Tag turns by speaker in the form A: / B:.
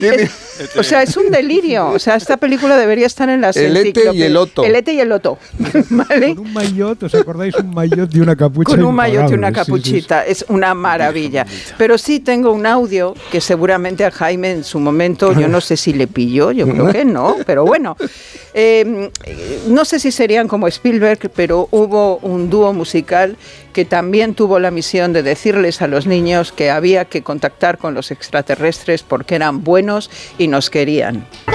A: O sea, es un delirio. O sea, esta película debería estar en las
B: El Ete y el Otto.
A: El Ete y el Otto. ¿Vale?
C: Con un maillot, ¿os acordáis? Un maillot y una capucha.
A: Con un maillot y una
C: impagable,
A: capuchita. Es una maravilla. Pero sí tengo un audio que seguramente a Jaime en su momento, yo no sé si le pilló, yo creo que no, pero bueno. No sé si serían como Spielberg, pero hubo un dúo musical que también tuvo la misión de decirles a los niños que había que contactar con los extraterrestres porque eran buenos y nos querían.